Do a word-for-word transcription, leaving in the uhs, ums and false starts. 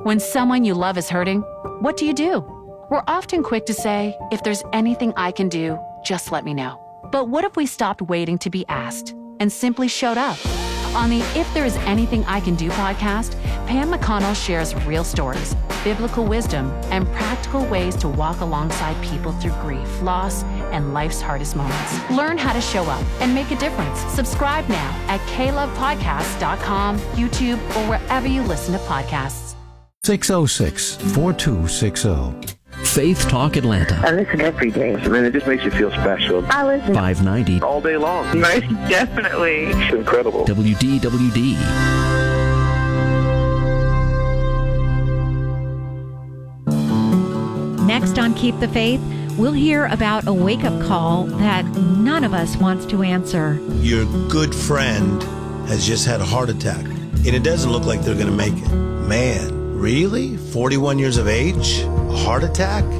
When someone you love is hurting, what do you do? We're often quick to say, if there's anything I can do, just let me know. But what if we stopped waiting to be asked and simply showed up? On the If There Is Anything I Can Do podcast, Pam McConnell shares real stories, biblical wisdom, and practical ways to walk alongside people through grief, loss, and life's hardest moments. Learn how to show up and make a difference. Subscribe now at k love podcast dot com, YouTube, or wherever you listen to podcasts. six oh six, four two six oh. Faith Talk Atlanta. I listen every day. I mean, it just makes you feel special. I listen five ninety. All day long. Most definitely. It's incredible. W D W D. Next on Keep the Faith, we'll hear about a wake-up call that none of us wants to answer. Your good friend has just had a heart attack, and it doesn't look like they're going to make it. Man, really? forty-one years of age? A heart attack?